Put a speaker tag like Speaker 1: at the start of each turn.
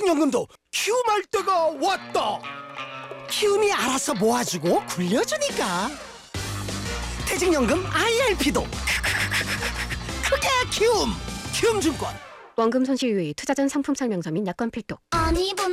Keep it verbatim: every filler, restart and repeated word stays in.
Speaker 1: 퇴직연금도 키움할 때가 왔다. 키움이 알아서 모아주고 굴려주니까. 퇴직연금 아이알피도 크게 키움. 키움증권.
Speaker 2: 원금 손실 유의, 투자 전 상품 설명서 및 약관 필독.
Speaker 3: 아니 본